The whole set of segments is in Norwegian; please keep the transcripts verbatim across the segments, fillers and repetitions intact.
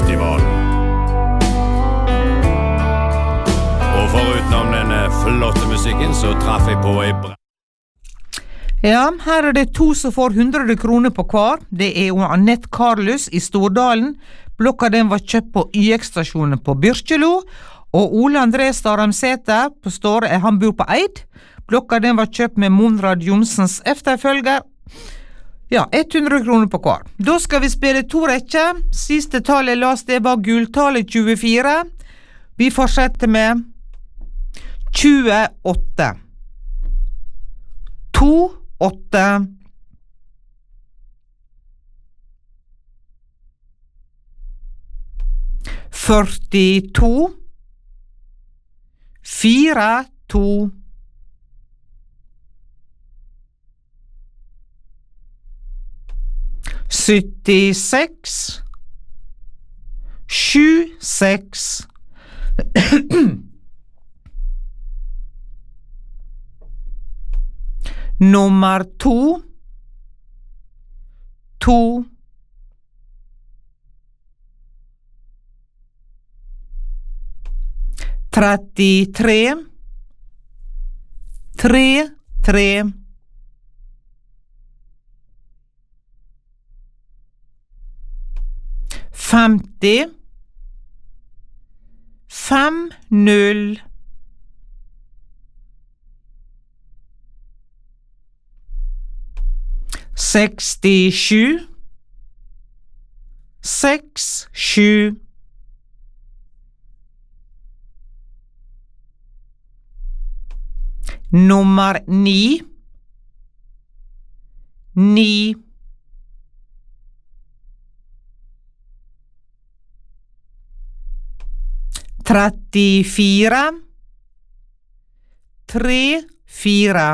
festivalen. Og forutenom denne flotte musikken så traff jeg på ei bra. Ja, her er det to som får hundre kroner på hver. Det er jo Annette Carlus i Stordalen. Blokka den var kjøpt på Y X-stasjonen på Byrkjelo. Og Ole André Staramsæter på Ståre, han bor på Eid. Blokka den var kjøpt med Monrad Jonsens efterfølger. Ja, hundre kroner på hver. Da skal vi spille to rekker. Siste tallet last det var gulltallet tjuefire. Vi fortsetter med tjueåtte. To, åtte. Førtito. Fire, to. Syttiseks. Sju, seks. Nummer to. To. Trettitre. Tre, tre. Femti. Fem, null. Sekstisju. Seks, sju. Nummer ni. Ni. Trettifire. Tre, fire.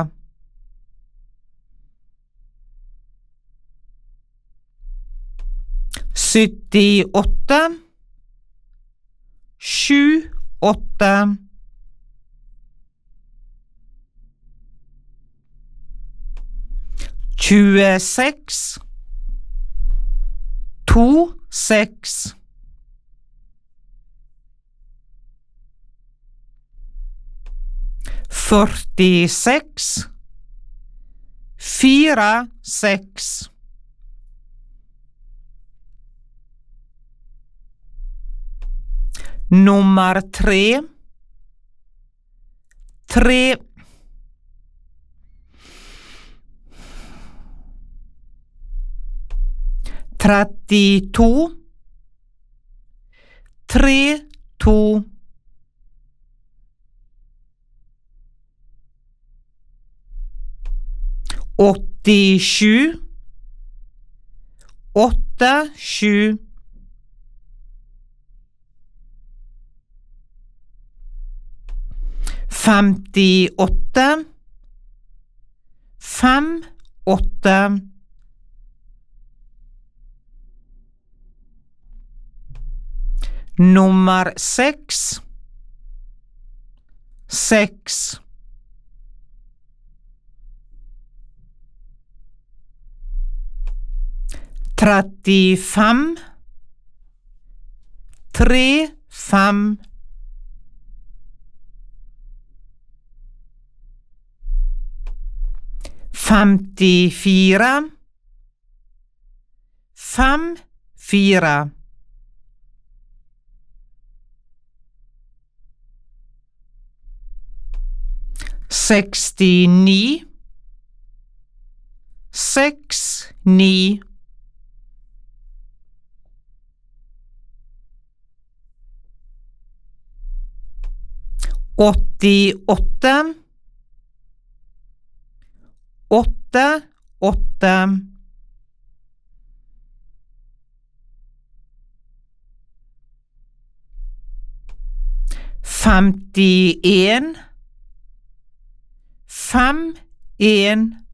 Syttiåtte. Sju, åtte. Tjueseks. To, seks. Førtiseks. Fire, seks. Nummer tre. Tre. Trettito. Tre, to. Åttisju. Åtte, sju. Femtiåtte. Fem, åtte. Nummer seks. Seks. Trettifem. Tre, fem. Femtifire. Fem, fire. Sekstini. Seks, ni. Åttiåtte. Åtte, åtte. Femtien. Fem, en.